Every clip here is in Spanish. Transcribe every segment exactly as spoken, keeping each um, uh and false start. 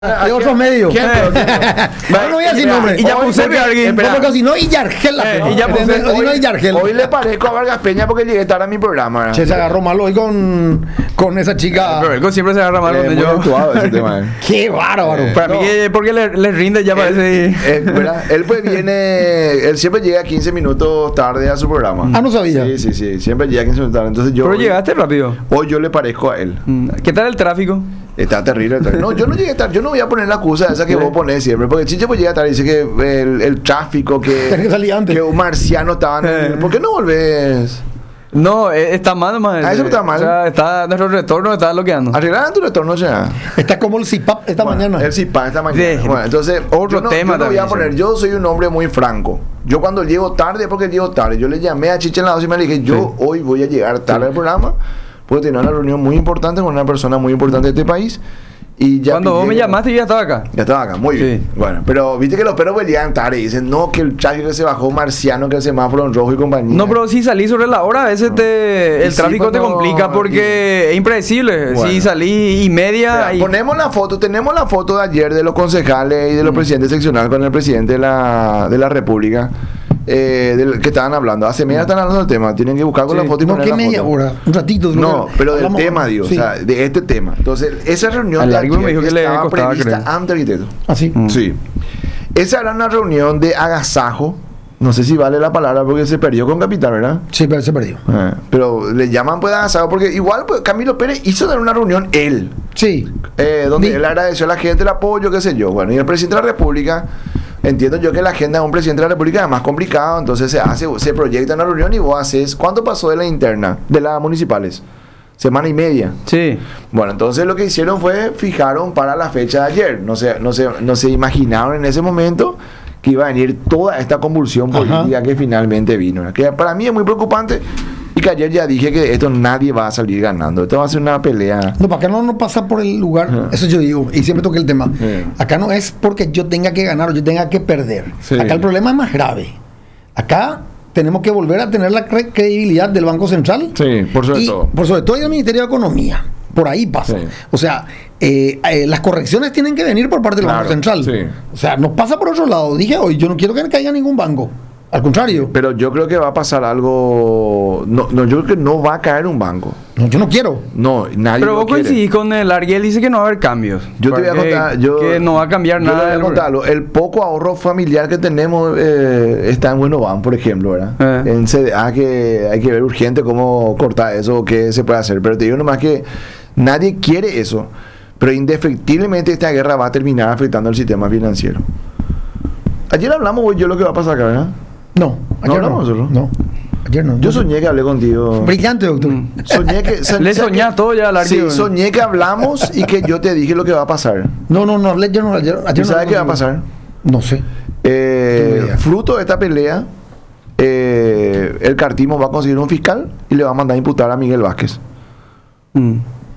De otros medios. ¿Quién? No, no voy a decir nombre. Y ya puse que alguien. Porque si no, y Yargel la Eh, y ya puse- Si no, y Yargel. Hoy le parezco a Vargas Peña porque llegué tarde a mi programa. ¿verdad? Che, se agarró mal hoy con, con esa chica. Pero él siempre se agarra mal Eh, donde muy yo. actuado ese tema. eh. Qué bárbaro. Eh, Para mí, No. que porque le, le rinde ya parece. Eh, ¿verdad? Él pues viene, él siempre llega quince minutos tarde a su programa. Ah, no sabía. Sí, sí, sí, siempre llega quince minutos tarde. Entonces yo Pero hoy, llegaste rápido. hoy yo le parezco a él. Mm, ¿Qué tal el tráfico? Está terrible. el tráfico. No, yo no llegué tarde. Yo no voy a poner la excusa esa que Sí. vos ponés siempre. Porque Chiche pues llega tarde y dice que el, el tráfico, que, Tenés que salir antes. que un marciano estaba en el- Eh. ¿Por qué no volvés? No, eh, está mal nomás. Ah, eso está mal. O sea, está, nuestro retorno está bloqueando. Arreglaron tu retorno ya. Está como el C I P A P esta Bueno, mañana. El C I P A esta mañana. Sí. Bueno, entonces, Otro yo no, tema yo no voy a también, poner, sí. yo soy un hombre muy franco. Yo cuando llego tarde, porque llego tarde, yo le llamé a Chiche en la dos y me le dije, yo Sí. hoy voy a llegar tarde al programa, porque tenía una reunión muy importante con una persona muy importante de este país. Y ya Cuando vos me pidieron- llamaste, yo ya estaba acá. Ya estaba acá, muy Sí. bien. Bueno, pero viste que los perros pues llegan tarde y dicen, no, que el tráfico que se bajó marciano, que el semáforo en rojo y compañía. No, pero si salís sobre la hora, a veces te, Y el sí, tráfico te cuando- complica porque es impredecible. Bueno. Si salís y media. Mira, y- ponemos la foto, tenemos la foto de ayer de los concejales y de los presidentes seccionales con el presidente de la, de la República, eh, del que estaban hablando. Hace media están hablando del tema, tienen que buscar con Sí. la foto y No, poner que la media foto. hora. Un ratito. No, pero del Hablamos- tema, digo, Sí. o sea, de este tema. Entonces, esa reunión Al de largo me ayer dijo que le estaba costaba prevista creer. antes, arquitecto. Así. Mm. Sí. Esa era una reunión de agasajo. No sé si vale la palabra porque se perdió con Capital, ¿verdad? Sí, pero se perdió. Eh, pero le llaman pues agasajo porque igual pues, Camilo Pérez hizo de una reunión él. Sí. Eh, donde Di- él agradeció a la gente el apoyo, qué sé yo. Bueno, y el presidente de la República, entiendo yo que la agenda de un presidente de la República es más complicado, entonces se hace, se proyecta una reunión y vos haces. ¿Cuánto pasó de la interna, de las municipales? Semana y media. Sí. Bueno, entonces lo que hicieron fue fijaron para la fecha de ayer. No se, no se, no se imaginaron en ese momento que iba a venir toda esta convulsión política Ajá. que finalmente vino. ¿verdad? Que para mí es muy preocupante y que ayer ya dije que de esto nadie va a salir ganando. Esto va a ser una pelea. No, para acá no nos pasa por el lugar. Ajá. Eso yo digo. Y siempre toqué el tema. Sí. Acá no es porque yo tenga que ganar o yo tenga que perder. Sí. Acá el problema es más grave. Acá tenemos que volver a tener la cre- credibilidad del Banco Central. Sí, por sobre y, todo. Por sobre todo y del Ministerio de Economía. Por ahí pasa. Sí. O sea, eh, eh, las correcciones tienen que venir por parte del Claro, Banco Central. sí. O sea, nos pasa por otro lado. Dije hoy, yo no quiero que caiga ningún banco. Al contrario. Pero yo creo que va a pasar algo. No, no, yo creo que no va a caer un banco. No, yo no quiero. No, nadie Pero lo vos quiere. coincidís con el Ariel, dice que no va a haber cambios. Yo te voy a Que- contar. Yo, que no va a cambiar yo nada. te del- voy a contarlo. El poco ahorro familiar que tenemos eh, está en Buenovan, por ejemplo, ¿verdad? Eh. En C D A que hay que ver urgente cómo cortar eso o qué se puede hacer. Pero te digo nomás que nadie quiere eso. Pero indefectiblemente esta guerra va a terminar afectando el sistema financiero. Ayer hablamos, güey, yo lo que va a pasar acá, ¿verdad? No, ayer no. hablamos nosotros? No, ayer no. Yo No. soñé que hablé contigo. Brillante, doctor. Mm. Soñé que. soñé- Le soñás todo ya al Sí, Ariel. soñé que hablamos y que yo te dije lo que va a pasar. No, no, no hablé, yo no, ayer, ayer ¿Y no sabes hablé qué va a contigo. pasar? No sé. Eh, Tengo idea. fruto de esta pelea, eh, el cartismo va a conseguir un fiscal y le va a mandar a imputar a Miguel Vázquez. Mm.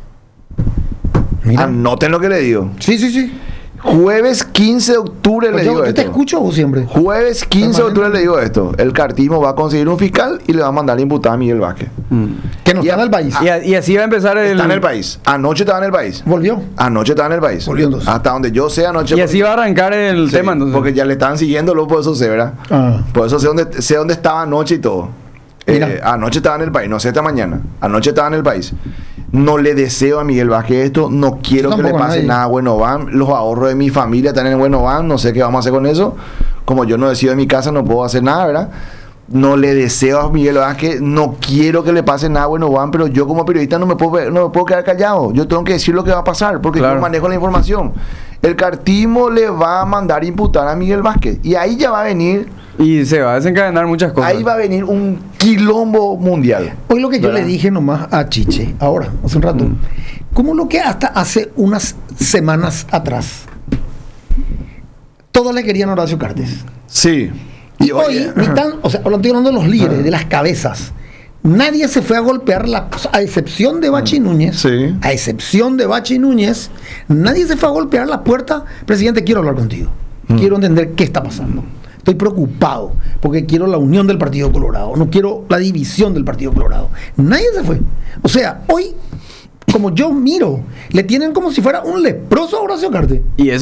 Mira. Anoten lo que le digo. Sí, sí, sí. Jueves quince de octubre Pues le yo, digo yo te esto. escucho vos siempre. Jueves quince de octubre le digo esto. El cartismo va a conseguir un fiscal y le va a mandar a imputar a Miguel Vázquez. Mm. Que no Y está a- en el país. Y, a- y así va a empezar el. Está en el país. Anoche estaba en el país. Volvió. Anoche estaba en el país. Volvió entonces. Hasta donde yo sé anoche. Y así va a arrancar el Sí, tema entonces. Porque ya le estaban siguiendo, luego por eso sé, ¿verdad? Ah. Por eso sé dónde, sé dónde estaba anoche y todo. Mira. Eh, anoche estaba en el país, no sé esta mañana. Anoche estaba en el país. No le deseo a Miguel Vázquez esto, no quiero Yo que le tampoco a pase nadie. nada a Buenovan. Los ahorros de mi familia están en Buenovan, no sé qué vamos a hacer con eso. Como yo no decido en mi casa, no puedo hacer nada, ¿verdad? No le deseo a Miguel Vázquez, no quiero que le pase nada a Buenovan, pero yo como periodista no me puedo, no me puedo quedar callado. Yo tengo que decir lo que va a pasar, porque Claro. yo manejo la información. El cartismo le va a mandar imputar a Miguel Vázquez. Y ahí ya va a venir, Y se va a desencadenar muchas cosas. ahí va a venir un quilombo mundial. Hoy lo que yo ¿Verdad? le dije nomás a Chiche, ahora, hace un rato, Mm. como lo que hasta hace unas semanas atrás, todos le querían a Horacio Cartes. Sí. Y hoy, oye, ni tan- o sea, ahora estoy hablando de los líderes, de las cabezas. Nadie se fue a golpear, la, a excepción de Bachi Núñez, Sí. a excepción de Bachi Núñez, nadie se fue a golpear la puerta. Presidente, quiero hablar contigo. Mm. Quiero entender qué está pasando. Estoy preocupado porque quiero la unión del Partido Colorado, no quiero la división del Partido Colorado. Nadie se fue. O sea, hoy como yo miro, le tienen como si fuera un leproso a Horacio Cartes. Y eso